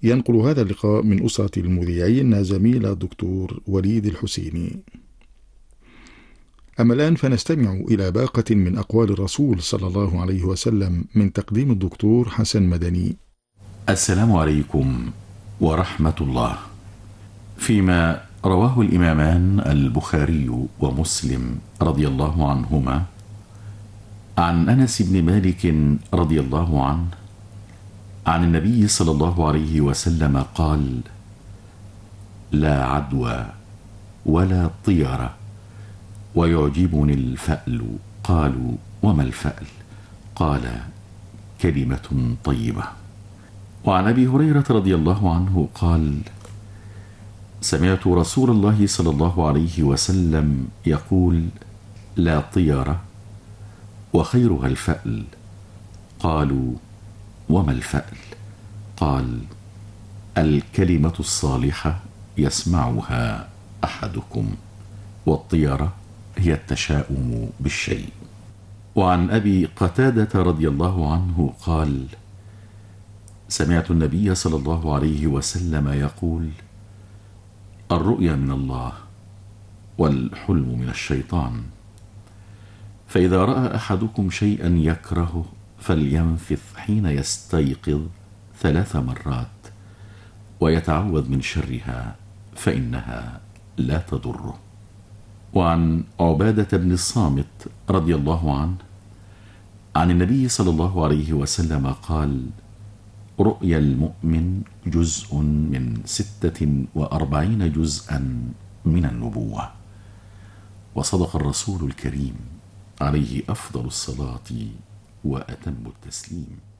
ينقل هذا اللقاء من أسرة المذيعين زميل الدكتور وليد الحسيني. أما الآن فنستمع إلى باقة من أقوال الرسول صلى الله عليه وسلم من تقديم الدكتور حسن مدني. السلام عليكم ورحمة الله. فيما رواه الإمامان البخاري ومسلم رضي الله عنهما عن أنس بن مالك رضي الله عنه عن النبي صلى الله عليه وسلم قال: لا عدوى ولا طيرة ويعجبني الفأل. قالوا: وما الفأل؟ قال: كلمة طيبة. وعن أبي هريرة رضي الله عنه قال: سمعت رسول الله صلى الله عليه وسلم يقول: لا طيرة وخيرها الفأل. قالوا: وما الفأل؟ قال: الكلمة الصالحة يسمعها أحدكم، والطيرة هي التشاؤم بالشيء. وعن أبي قتادة رضي الله عنه قال: سمعت النبي صلى الله عليه وسلم يقول: الرؤيا من الله والحلم من الشيطان، فإذا رأى أحدكم شيئا يكرهه فلينفث حين يستيقظ 3 مرات ويتعوذ من شرها فإنها لا تضره. وعن عبادة بن الصامت رضي الله عنه عن النبي صلى الله عليه وسلم قال: رؤيا المؤمن جزء من 46 جزءا من النبوة. وصدق الرسول الكريم عليه أفضل الصلاة وأتم التسليم.